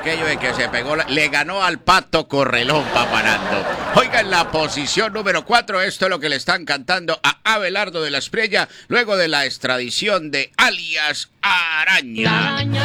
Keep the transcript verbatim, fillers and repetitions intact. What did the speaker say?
aquello de que se pegó, la, le ganó al Pato Correlón, Papanando. Oiga, en la posición número cuatro, esto es lo que le están cantando a Abelardo de la Espriella luego de la extradición de alias Araña.